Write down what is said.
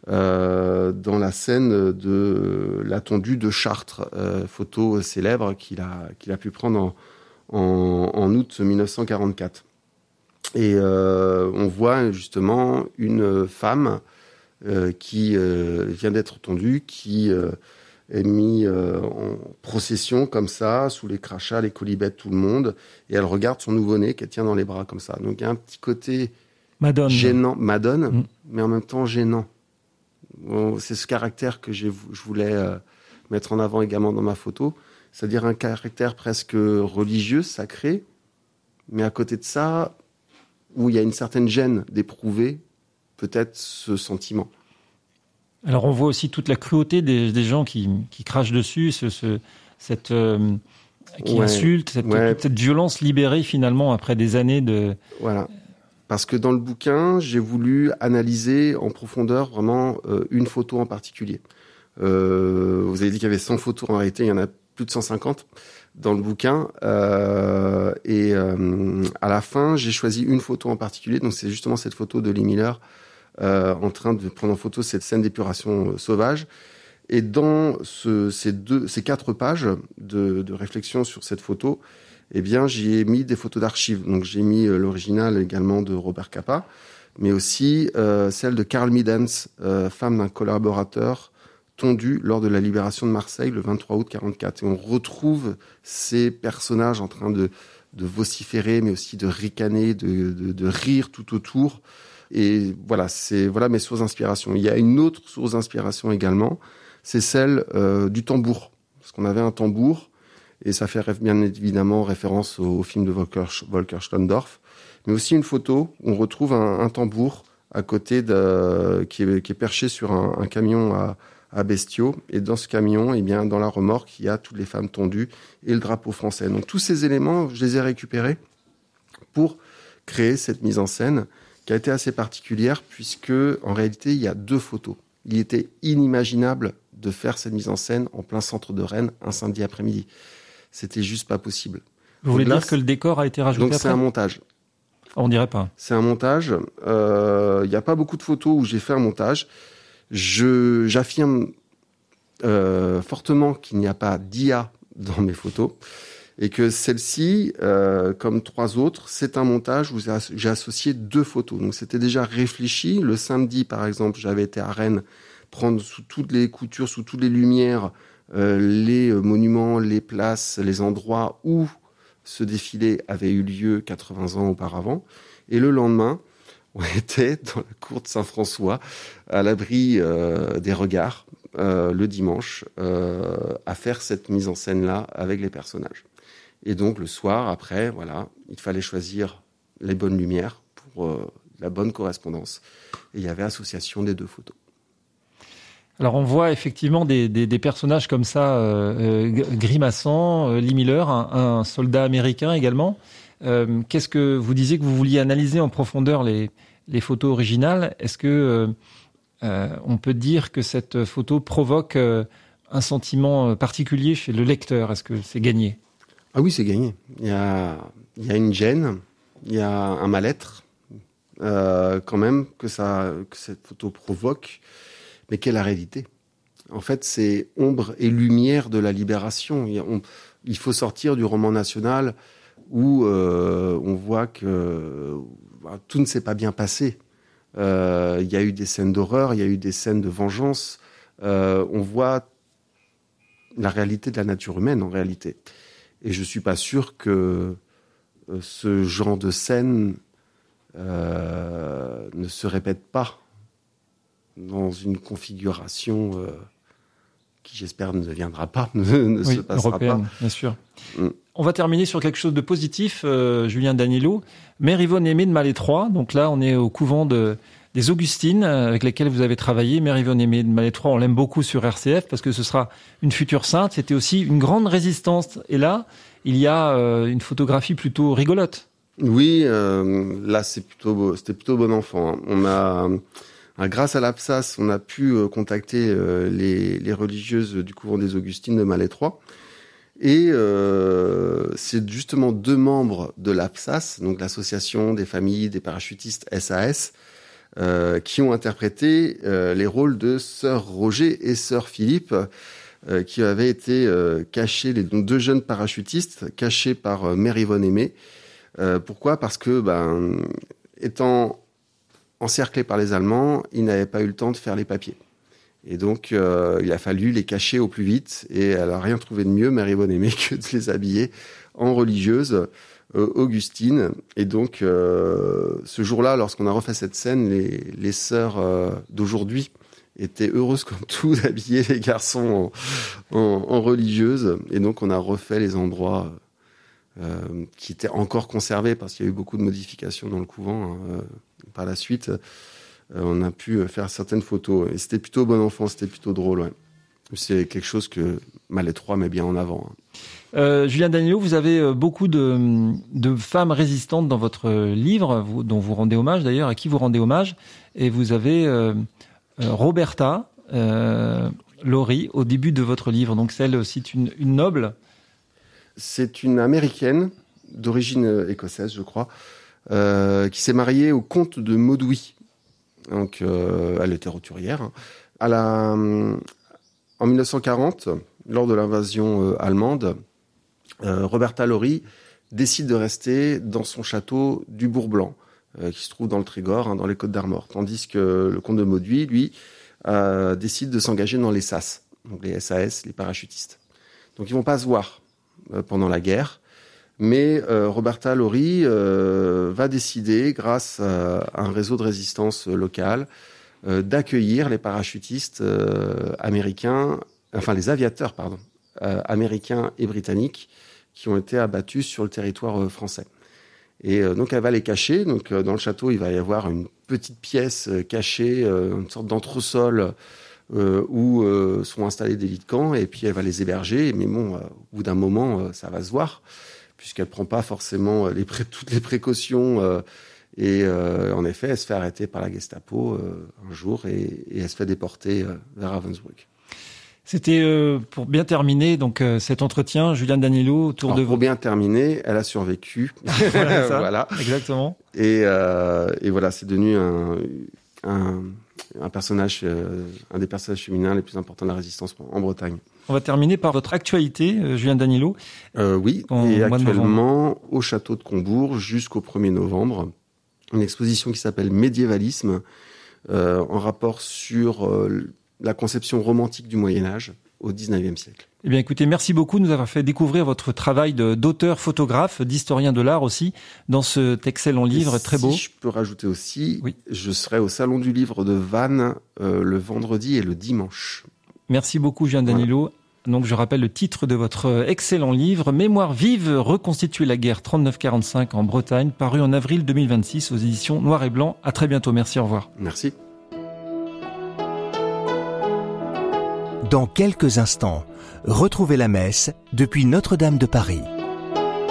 dans la scène de la tondue de Chartres, photo célèbre qu'il a pu prendre en août 1944. Et on voit justement une femme qui vient d'être tondue, qui est mise en procession comme ça, sous les crachats, les colibets de tout le monde, et elle regarde son nouveau-né qu'elle tient dans les bras comme ça. Donc il y a un petit côté gênant, Madone, mais en même temps gênant. Bon, c'est ce caractère que je voulais mettre en avant également dans ma photo, c'est-à-dire un caractère presque religieux, sacré, mais à côté de ça, où il y a une certaine gêne d'éprouver peut-être ce sentiment. Alors on voit aussi toute la cruauté des gens qui crachent dessus, qui insultent, cette violence libérée finalement après des années de... Voilà. Parce que dans le bouquin, j'ai voulu analyser en profondeur vraiment une photo en particulier. Vous avez dit qu'il y avait 100 photos, en réalité il y en a plus de 150 dans le bouquin. À la fin, j'ai choisi une photo en particulier, donc c'est justement cette photo de Lee Miller en train de prendre en photo cette scène d'épuration sauvage. Et dans ces 4 pages de réflexion sur cette photo, eh bien, j'y ai mis des photos d'archives. Donc, j'ai mis l'original également de Robert Capa, mais aussi celle de Carl Middens, femme d'un collaborateur tondu lors de la libération de Marseille le 23 août 1944. Et on retrouve ces personnages en train de vociférer, mais aussi de ricaner, de rire tout autour. Et voilà mes sources d'inspiration. Il y a une autre source d'inspiration également, c'est celle du tambour. Parce qu'on avait un tambour, et ça fait bien évidemment référence au film de Volker Schlöndorff, mais aussi une photo où on retrouve un tambour à côté qui est perché sur un camion à bestiaux. Et dans ce camion, eh bien, dans la remorque, il y a toutes les femmes tondues et le drapeau français. Donc tous ces éléments, je les ai récupérés pour créer cette mise en scène qui a été assez particulière, puisque en réalité, il y a 2 photos. Il était inimaginable de faire cette mise en scène en plein centre de Rennes un samedi après-midi. C'était juste pas possible. Vous voulez dire que le décor a été rajouté après ? Donc c'est un montage. On dirait pas. C'est un montage. Il n'y a pas beaucoup de photos où j'ai fait un montage. J'affirme fortement qu'il n'y a pas d'IA dans mes photos. Et que celle-ci, comme 3 autres, c'est un montage où j'ai associé 2 photos. Donc c'était déjà réfléchi. Le samedi, par exemple, j'avais été à Rennes prendre sous toutes les coutures, sous toutes les lumières, les monuments, les places, les endroits où ce défilé avait eu lieu 80 ans auparavant. Et le lendemain, on était dans la cour de Saint-François, à l'abri des regards, le dimanche, à faire cette mise en scène-là avec les personnages. Et donc, le soir, après, voilà, il fallait choisir les bonnes lumières pour la bonne correspondance. Et il y avait association des 2 photos. Alors, on voit effectivement des personnages comme ça, grimaçants, Lee Miller, un soldat américain également. Qu'est-ce que vous disiez que vous vouliez analyser en profondeur les photos originales ? Est-ce que on peut dire que cette photo provoque un sentiment particulier chez le lecteur ? Est-ce que c'est gagné ? Ah oui, c'est gagné. Il y a une gêne, il y a un mal-être, quand même, que cette photo provoque. Mais quelle est la réalité ? En fait, c'est ombre et lumière de la libération. Il faut sortir du roman national où on voit que tout ne s'est pas bien passé. Il y a eu des scènes d'horreur, il y a eu des scènes de vengeance. On voit la réalité de la nature humaine, en réalité. Et je suis pas sûr que ce genre de scène ne se répète pas dans une configuration qui, j'espère, ne deviendra pas, ne se passera européenne, pas. Bien sûr. On va terminer sur quelque chose de positif, Julien Danielou. Mère Yvonne Aimée de Malétroit. Donc là, on est au couvent des Augustines avec lesquelles vous avez travaillé. Mère Yvonne Aimée de Malétroit, on l'aime beaucoup sur RCF parce que ce sera une future sainte. C'était aussi une grande résistance. Et là, il y a une photographie plutôt rigolote. Oui, là, c'était plutôt bon enfant. Grâce à l'Absas, on a pu contacter les religieuses du couvent des Augustines de Malétroit. Et c'est justement 2 membres de l'Absas, donc l'association des familles des parachutistes SAS, qui ont interprété les rôles de Sir Roger et Sir Philippe, qui avaient été cachés, les deux jeunes parachutistes, cachés par Mère Yvonne Aimé. Pourquoi ? Parce que, étant encerclés par les Allemands, ils n'avaient pas eu le temps de faire les papiers. Et donc, il a fallu les cacher au plus vite. Et elle n'a rien trouvé de mieux, Mère Yvonne Aimé, que de les habiller en religieuses Augustine. Et donc, ce jour-là, lorsqu'on a refait cette scène, les sœurs d'aujourd'hui étaient heureuses comme tout d'habiller les garçons en religieuses. Et donc, on a refait les endroits qui étaient encore conservés parce qu'il y a eu beaucoup de modifications dans le couvent. Par la suite, on a pu faire certaines photos. Et c'était plutôt bon enfant, c'était plutôt drôle. Ouais. C'est quelque chose que Malettroit met bien en avant. Julien Danilo, vous avez beaucoup de femmes résistantes dans votre livre, dont vous rendez hommage d'ailleurs, à qui vous rendez hommage. Et vous avez Roberta Laurie au début de votre livre. Donc celle, c'est une noble. C'est une Américaine d'origine écossaise, je crois, qui s'est mariée au comte de Maudoui. Donc, elle était roturière. En 1940, lors de l'invasion allemande, Roberta Laurie décide de rester dans son château du Bourg-Blanc, qui se trouve dans le Trégor, dans les Côtes-d'Armor. Tandis que le comte de Maudoui, lui, décide de s'engager dans les SAS, donc les SAS, les parachutistes. Donc, ils vont pas se voir pendant la guerre. Mais Roberta Laurie va décider, grâce à un réseau de résistance local, d'accueillir les parachutistes américains, enfin les aviateurs, américains et britanniques qui ont été abattus sur le territoire français. Et donc elle va les cacher. Donc dans le château, il va y avoir une petite pièce cachée, une sorte d'entresol où sont installés des lits de camp, et puis elle va les héberger. Mais bon, au bout d'un moment, ça va se voir, puisqu'elle prend pas forcément toutes les précautions. Et en effet, elle se fait arrêter par la Gestapo un jour et elle se fait déporter vers Ravensbrück. C'était pour bien terminer donc cet entretien, Julien Danilo, autour de vous. Pour bien terminer, elle a survécu. Voilà, ça, voilà. Exactement. Et voilà, c'est devenu un personnage, un des personnages féminins les plus importants de la résistance en Bretagne. On va terminer par votre actualité, Julien Danilo. Oui, et actuellement au château de Combourg jusqu'au 1er novembre, une exposition qui s'appelle Médiévalisme, en rapport sur la conception romantique du Moyen-Âge au XIXe siècle. Eh bien, écoutez, merci beaucoup de nous avoir fait découvrir votre travail d'auteur, photographe, d'historien de l'art aussi, dans cet excellent livre très beau. Si je peux rajouter aussi, oui. Je serai au Salon du Livre de Vannes le vendredi et le dimanche. Merci beaucoup, Julien Danilo. Voilà. Donc, je rappelle le titre de votre excellent livre, Mémoire vive, reconstituer la guerre 39-45 en Bretagne, paru en avril 2026 aux éditions Noir et Blanc. À très bientôt. Merci, au revoir. Merci. Dans quelques instants, retrouvez la messe depuis Notre-Dame de Paris.